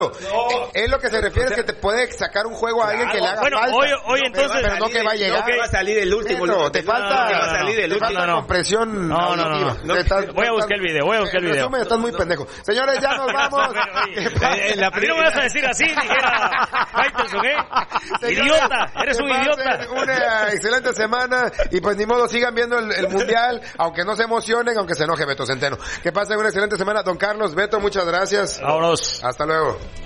Es lo que se refiere, es que te puede sacar un juego a alguien que le haga falta. Hoy entonces... Pero no que va a llegar. No que va a salir el último. Te falta... Que va a salir el último. Compresión. No. Voy a buscar el video. En resumen, estás muy pendejo. Señores, ya nos vamos. A mí no me vas a decir así, dijera Faitelson, Idiota, eres un idiota. Una excelente semana y pues ni modo, sigan viendo el Mundial, aunque no se emocionen, aunque se enoje Beto Centeno. Que pasen una excelente semana. Don Carlos, Beto, muchas gracias. Vámonos. Hasta luego.